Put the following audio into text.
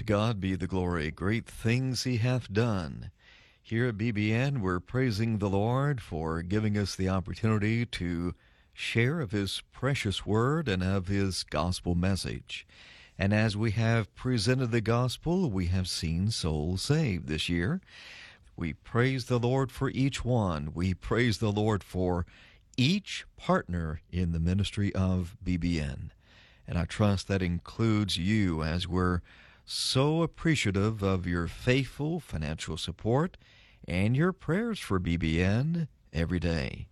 To God be the glory, great things he hath done. Here at BBN, we're praising the Lord for giving us the opportunity to share of his precious word and of his gospel message. And as we have presented the gospel, we have seen souls saved this year. We praise the Lord for each one. We praise the Lord for each partner in the ministry of BBN. And I trust that includes you, as we're so appreciative of your faithful financial support and your prayers for BBN every day.